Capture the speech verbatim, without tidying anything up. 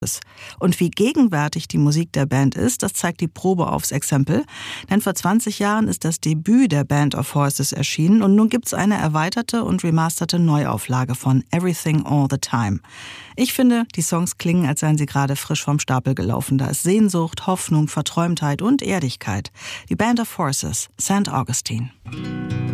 Und wie gegenwärtig die Musik der Band ist, das zeigt die Probe aufs Exempel. Denn vor zwanzig Jahren ist das Debüt der Band of Horses erschienen und nun gibt's eine erweiterte und remasterte Neuauflage von Everything All the Time. Ich finde, die Songs klingen, als seien sie gerade frisch vom Stapel gelaufen. Da ist Sehnsucht, Hoffnung, Verträumtheit und Erdigkeit. Die Band of Horses, Sankt Augustine.